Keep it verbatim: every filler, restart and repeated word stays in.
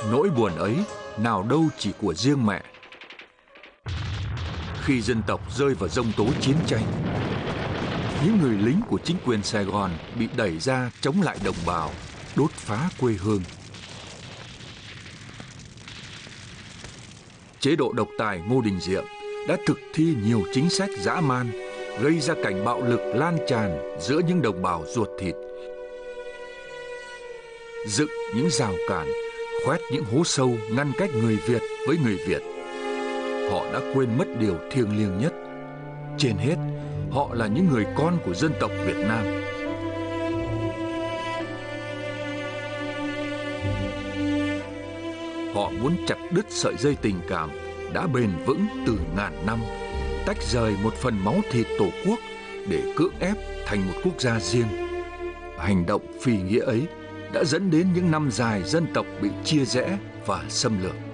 Nỗi buồn ấy nào đâu chỉ của riêng mẹ. Khi dân tộc rơi vào giông tố chiến tranh, những người lính của chính quyền Sài Gòn bị đẩy ra chống lại đồng bào, đốt phá quê hương. Chế độ độc tài Ngô Đình Diệm đã thực thi nhiều chính sách dã man, gây ra cảnh bạo lực lan tràn giữa những đồng bào ruột thịt. Dựng những rào cản, khoét những hố sâu ngăn cách người Việt với người Việt. Họ đã quên mất điều thiêng liêng nhất. Trên hết, họ là những người con của dân tộc Việt Nam. Họ muốn chặt đứt sợi dây tình cảm đã bền vững từ ngàn năm, tách rời một phần máu thịt Tổ quốc để cưỡng ép thành một quốc gia riêng. Hành động phi nghĩa ấy đã dẫn đến những năm dài dân tộc bị chia rẽ và xâm lược.